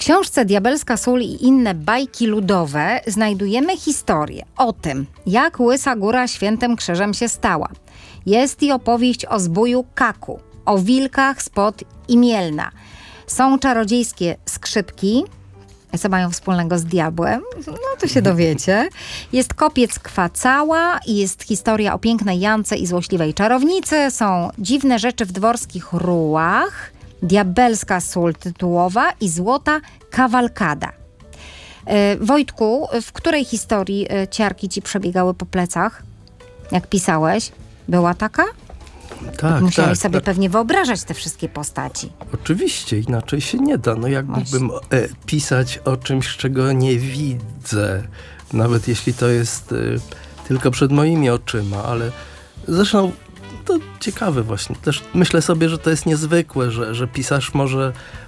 książce Diabelska sól i inne bajki ludowe znajdujemy historię o tym, jak Łysa Góra Świętym Krzyżem się stała. Jest i opowieść o zbóju Kaku, o wilkach spod Imielna. Są czarodziejskie skrzypki, co mają wspólnego z diabłem, no to się dowiecie. Jest kopiec Kwacała i jest historia o pięknej Jance i złośliwej czarownicy. Są dziwne rzeczy w dworskich rułach, Diabelska sól tytułowa i Złota kawalkada. Wojtku, w której historii ciarki ci przebiegały po plecach, jak pisałeś? Była taka? Tak, Musiałeś sobie pewnie wyobrażać te wszystkie postaci. Oczywiście, inaczej się nie da. No jak mógłbym pisać o czymś, czego nie widzę, nawet jeśli to jest tylko przed moimi oczyma, ale zresztą to ciekawe właśnie. Też myślę sobie, że to jest niezwykłe, że pisarz może